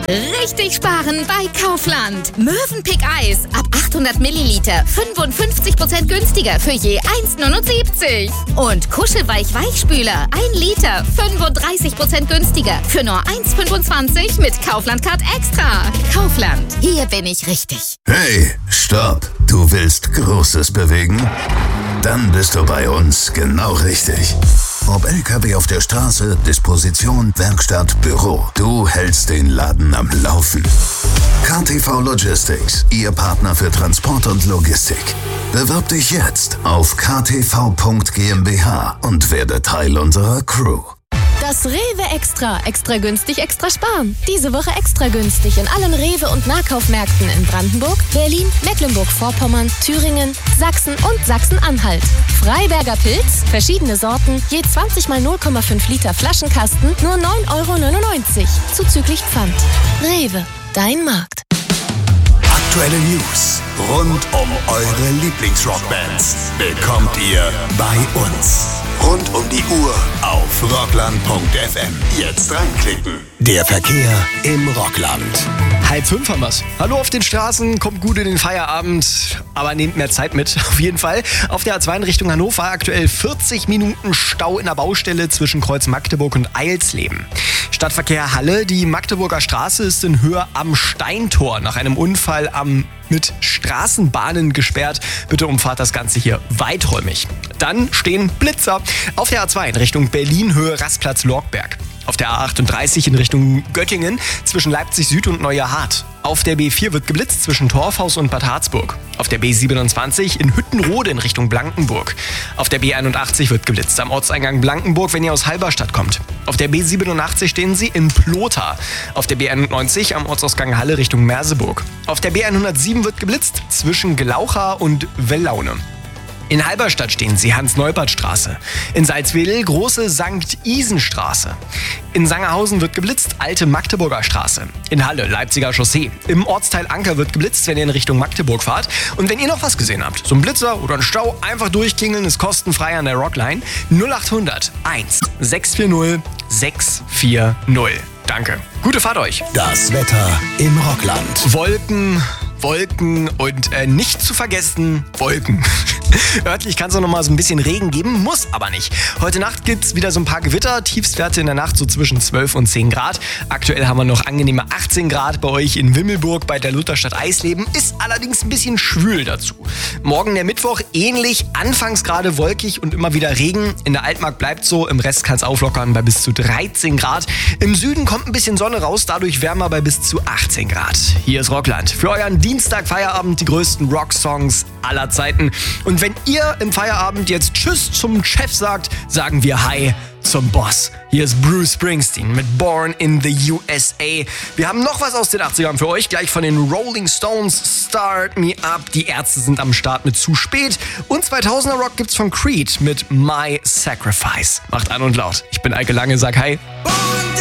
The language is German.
Richtig sparen bei Kaufland. Mövenpick Eis ab 800 Milliliter 55% günstiger für je 1,79. Und Kuschelweich-Weichspüler 1 Liter 35% günstiger für nur 1,25 mit Kaufland Card Extra. Kaufland, hier bin ich richtig. Hey, stopp! Du willst Großes bewegen? Dann bist du bei uns genau richtig. Ob LKW auf der Straße, Disposition, Werkstatt, Büro. Du hältst den Laden am Laufen. KTV Logistics, Ihr Partner für Transport und Logistik. Bewirb dich jetzt auf ktv.gmbH und werde Teil unserer Crew. Das Rewe Extra. Extra günstig, extra sparen. Diese Woche extra günstig in allen Rewe- und Nahkaufmärkten in Brandenburg, Berlin, Mecklenburg-Vorpommern, Thüringen, Sachsen und Sachsen-Anhalt. Freiberger Pilz, verschiedene Sorten, je 20 mal 0,5 Liter Flaschenkasten, nur 9,99 €. Zuzüglich Pfand. Rewe, dein Markt. Aktuelle News rund um eure Lieblingsrockbands bekommt ihr bei uns. Rund um die Uhr auf rockland.fm. Jetzt reinklicken. Der Verkehr im Rockland. 4:30 haben wir's. Hallo auf den Straßen, kommt gut in den Feierabend, aber nehmt mehr Zeit mit. Auf jeden Fall. Auf der A2 in Richtung Hannover aktuell 40 Minuten Stau in der Baustelle zwischen Kreuz Magdeburg und Eilsleben. Stadtverkehr Halle, die Magdeburger Straße ist in Höhe am Steintor nach einem Unfall mit Straßenbahnen gesperrt. Bitte umfahrt das Ganze hier weiträumig. Dann stehen Blitzer auf der A2 in Richtung Berlin, Höhe Rastplatz Lorgberg. Auf der A38 in Richtung Göttingen zwischen Leipzig Süd und Neuerhardt. Auf der B4 wird geblitzt zwischen Torfhaus und Bad Harzburg. Auf der B27 in Hüttenrode in Richtung Blankenburg. Auf der B81 wird geblitzt am Ortseingang Blankenburg, wenn ihr aus Halberstadt kommt. Auf der B87 stehen sie in Plotha. Auf der B91 am Ortsausgang Halle Richtung Merseburg. Auf der B107 wird geblitzt zwischen Glaucha und Wellaune. In Halberstadt stehen sie Hans-Neupert-Straße. In Salzwedel große Sankt-Isen-Straße. In Sangerhausen wird geblitzt Alte Magdeburger Straße. In Halle Leipziger Chaussee. Im Ortsteil Anker wird geblitzt, wenn ihr in Richtung Magdeburg fahrt. Und wenn ihr noch was gesehen habt, so ein Blitzer oder ein Stau, einfach durchklingeln, ist kostenfrei an der Rockline. 0800 1 640 640. Danke. Gute Fahrt euch. Das Wetter im Rockland. Wolken und nicht zu vergessen, Wolken. Örtlich kann es auch noch mal so ein bisschen Regen geben, muss aber nicht. Heute Nacht gibt's wieder so ein paar Gewitter, Tiefstwerte in der Nacht so zwischen 12 und 10 Grad. Aktuell haben wir noch angenehme 18 Grad bei euch in Wimmelburg bei der Lutherstadt Eisleben, ist allerdings ein bisschen schwül dazu. Morgen der Mittwoch ähnlich, anfangs gerade wolkig und immer wieder Regen. In der Altmark bleibt so, im Rest kann es auflockern bei bis zu 13 Grad. Im Süden kommt ein bisschen Sonne raus, dadurch wärmer bei bis zu 18 Grad. Hier ist Rockland. Für euren Dienstag Feierabend die größten Rocksongs aller Zeiten. Und wenn ihr im Feierabend jetzt Tschüss zum Chef sagt, sagen wir Hi zum Boss. Hier ist Bruce Springsteen mit Born in the USA. Wir haben noch was aus den 80ern für euch, gleich von den Rolling Stones, Start Me Up. Die Ärzte sind am Start mit Zu spät. Und 2000er Rock gibt's von Creed mit My Sacrifice. Macht an und laut. Ich bin Eike Lange, sag Hi.